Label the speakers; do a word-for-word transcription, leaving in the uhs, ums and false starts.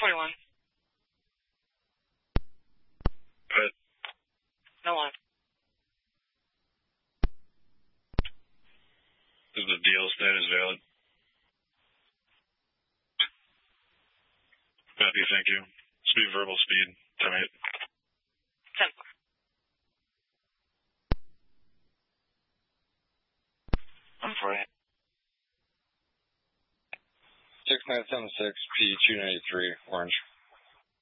Speaker 1: forty-one.
Speaker 2: Good.
Speaker 1: No one.
Speaker 2: Is the deal status valid? Copy, thank you. Speed verbal speed. ten eight.
Speaker 1: ten four.
Speaker 2: I'm for it.
Speaker 3: six nine seven six P two ninety-three, Orange.